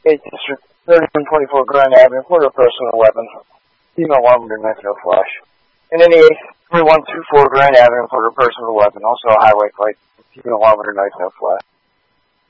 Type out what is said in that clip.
8th District, 3124 Grand Avenue, quarter personal weapon. Female armed and knife, no flash. And in the 8th, 3124 Grand Avenue, quarter personal weapon. Also a highway fight. Female armed and knife, no flash.